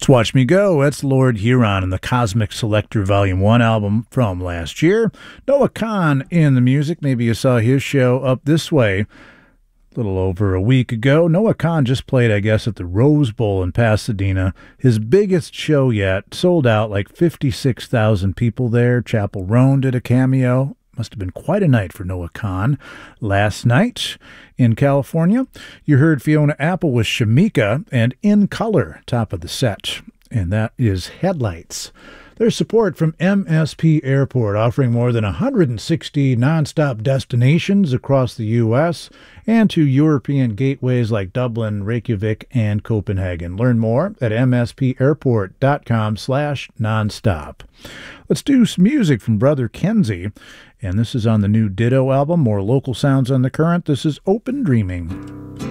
It's Watch Me Go. That's Lord Huron and the Cosmic Selector Volume 1 album from last year. Noah Kahan in the music. Maybe you saw his show Up This Way a little over a week ago. Noah Kahan just played, I guess, at the Rose Bowl in Pasadena. His biggest show yet. Sold out, like 56,000 people there. Chappell Roan did a cameo. Must have been quite a night for Noah Kahan. Last night in California, you heard Fiona Apple with Shamika and In Color, top of the set. And that is Headlights. There's support from MSP Airport, offering more than 160 nonstop destinations across the U.S. and to European gateways like Dublin, Reykjavik, and Copenhagen. Learn more at mspairport.com/nonstop. Let's do some music from Brother Kenzie, and this is on the new Ditto album. More local sounds on the current. This is Open Dreaming.